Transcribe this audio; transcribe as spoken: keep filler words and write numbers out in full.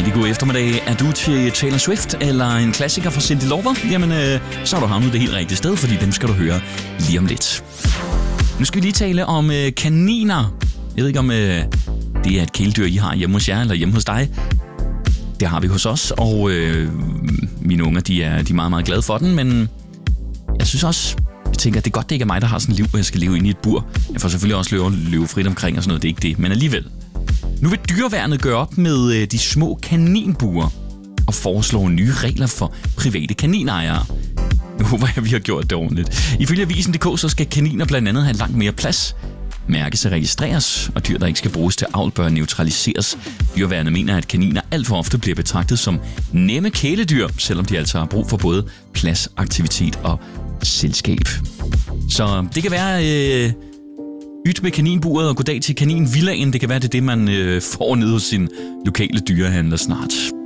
Rigtig god eftermiddag. Er du til Taylor Swift eller en klassiker fra Cyndi Lauper? Jamen, øh, så har du havnet det helt rigtige sted, fordi dem skal du høre lige om lidt. Nu skal vi lige tale om øh, kaniner. Jeg ved ikke, om øh, det er et kæledyr, I har hjemme hos jer eller hjemme hos dig. Det har vi hos os, og øh, mine unger, de er, de er meget, meget glade for den, men jeg synes også, jeg tænker, at det er godt, det ikke er mig, der har sådan et liv, hvor jeg skal leve inde i et bur. Jeg får selvfølgelig også løbe, løbe frit omkring og sådan noget, det er ikke det, men alligevel. Nu vil dyreværnet gøre op med øh, de små kaninbuer og foreslå nye regler for private kaninejere. Nu håber jeg, vi har gjort det ordentligt. Ifølge avisen punktum d k, så skal kaniner blandt andet have langt mere plads. Mærkes og registreres, og dyr, der ikke skal bruges til avl, bør neutraliseres. Dyreværnet mener, at kaniner alt for ofte bliver betragtet som nemme kæledyr, selvom de altså har brug for både plads, aktivitet og selskab. Så det kan være øh, yt med kaninburet og goddag til kaninvillaen. Det kan være, det er det, man øh, får ned hos sin lokale dyrehandler snart.